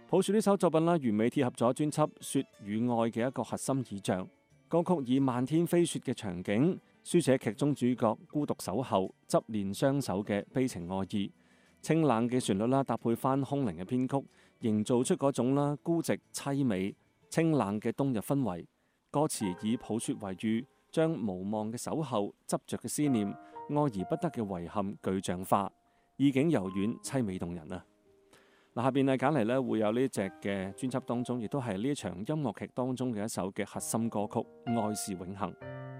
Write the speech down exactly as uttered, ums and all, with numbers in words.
抱樹呢首作品啦，完美貼合咗專輯《雪與愛》嘅一個核心意象。歌曲以漫天飛雪嘅場景，書寫劇中主角孤獨守候、執念相守嘅悲情愛意。清冷嘅旋律啦，搭配翻空靈嘅編曲，營造出嗰種啦孤寂凄美、清冷嘅冬日氛圍。歌詞以抱雪為喻，將無望嘅守候、執着嘅思念、愛而不得嘅遺憾具象化，意境柔軟、凄美動人啊！嗱，下邊啊揀嚟咧會有呢隻嘅專輯當中，亦都係呢一場音樂劇當中嘅一首嘅核心歌曲《愛是永恆》。